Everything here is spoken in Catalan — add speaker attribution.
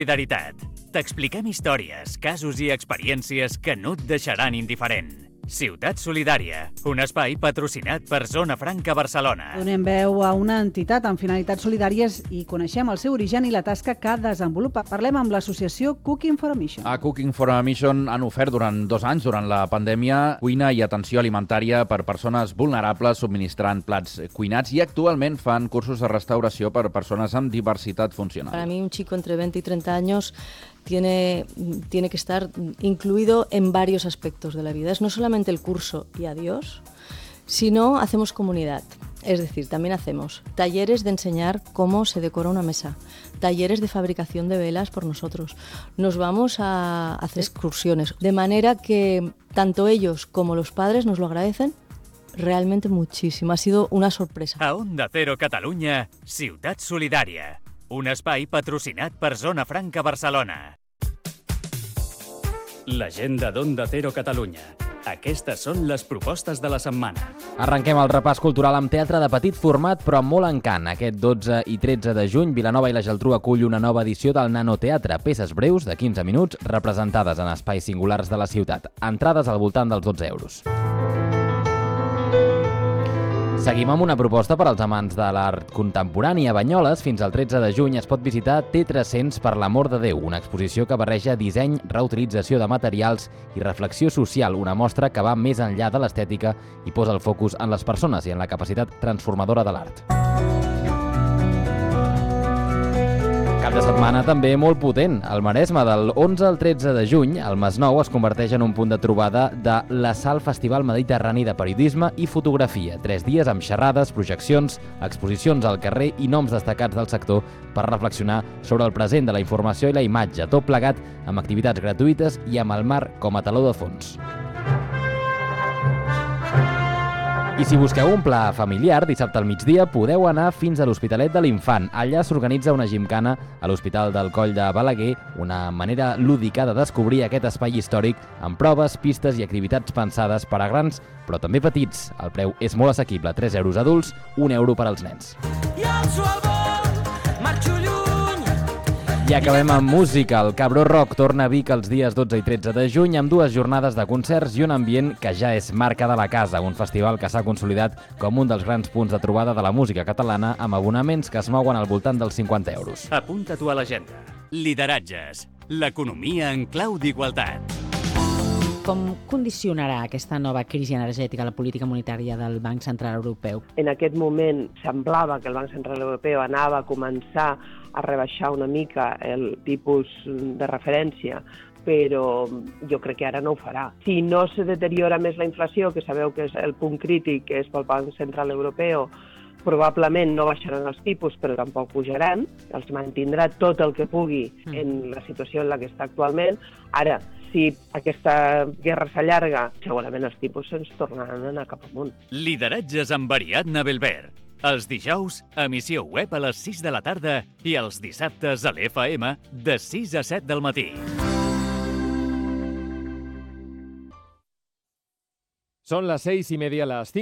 Speaker 1: Solidaritat. T'expliquem històries, casos i experiències que no et deixaran indiferent. Ciutat Solidària, un espai patrocinat per Zona Franca Barcelona.
Speaker 2: Donem veu a una entitat amb finalitats solidàries i coneixem el seu origen i la tasca que desenvolupa. Parlem amb l'associació Cooking for a Mission.
Speaker 3: A Cooking for a Mission han ofert durant 2 anys, durant la pandèmia, cuina i atenció alimentària per persones vulnerables, subministrant plats cuinats, i actualment fan cursos de restauració per persones amb diversitat funcional.
Speaker 4: Para mí un chico entre 20 y 30 años tiene que estar incluido en varios aspectos de la vida. Es no solamente el curso y adiós, sino hacemos comunidad. Es decir, también hacemos talleres de enseñar cómo se decora una mesa, talleres de fabricación de velas por nosotros. Nos vamos a hacer excursiones, de manera que tanto ellos como los padres nos lo agradecen realmente muchísimo. Ha sido una sorpresa.
Speaker 1: A Onda Cero Catalunya, Ciutat Solidària. Un espai patrocinat per Zona Franca Barcelona. L'agenda d'Onda Cero Catalunya. Aquestes són les propostes de la setmana.
Speaker 5: Arrenquem el repàs cultural amb teatre de petit format, però amb molt encant. Aquest 12 i 13 de juny, Vilanova i la Geltrú acull una nova edició del Nanoteatre, peces breus de 15 minuts representades en espais singulars de la ciutat. Entrades al voltant dels 12 euros. Seguim amb una proposta per als amants de l'art contemporani. A Banyoles, fins al 13 de juny, es pot visitar T300 per l'amor de Déu, una exposició que barreja disseny, reutilització de materials i reflexió social, una mostra que va més enllà de l'estètica i posa el focus en les persones i en la capacitat transformadora de l'art. Cap de setmana també molt potent. Al Maresme, del 11 al 13 de juny, el Masnou es converteix en un punt de trobada de la SAL Festival Mediterrani de Periodisme i Fotografia. 3 dies amb xerrades, projeccions, exposicions al carrer i noms destacats del sector per reflexionar sobre el present de la informació i la imatge, tot plegat amb activitats gratuïtes i amb el mar com a teló de fons. I si busqueu un pla familiar, dissabte al migdia podeu anar fins a l'Hospitalet de l'Infant. Allà s'organitza una gimcana a l'Hospital del Coll de Balaguer, una manera lúdica de descobrir aquest espai històric amb proves, pistes i activitats pensades per a grans, però també petits. El preu és molt assequible, 3 euros adults, 1 euro per als nens. I acabem amb música. El Cabró Rock torna a Vic els dies 12 i 13 de juny amb 2 jornades de concerts i un ambient que ja és marca de la casa, un festival que s'ha consolidat com un dels grans punts de trobada de la música catalana amb abonaments que es mouen al voltant dels 50 euros.
Speaker 1: Apunta-t'ho a l'agenda. Lideratges. L'economia en clau d'igualtat.
Speaker 2: Com condicionarà aquesta nova crisi energètica la política monetària del Banc Central Europeu?
Speaker 6: En aquest moment semblava que el Banc Central Europeu anava a començar a rebaixar una mica el tipus de referència, però jo crec que ara no ho farà. Si no se deteriora més la inflació, que sabeu que és el punt crític que és pel Banc Central Europeu, probablement no baixaran els tipus, però tampoc pujaran, els mantindrà tot el que pugui en la situació en la que està actualment. Ara, si aquesta guerra s'allarga, segurament els tipus ens tornaran a anar cap amunt.
Speaker 1: Lideratges amb Ariadna Belver. Els dijous, emissió web a les 6 de la tarda i els dissabtes a l'FM de 6 a 7 del matí.
Speaker 7: Son las 6:30, las 5.